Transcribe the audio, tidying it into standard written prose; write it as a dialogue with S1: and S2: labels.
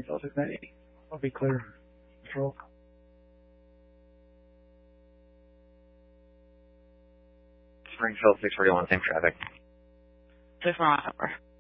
S1: Springfield 690. I'll be clear. Control.
S2: Springfield 641, same traffic.
S3: 641 over.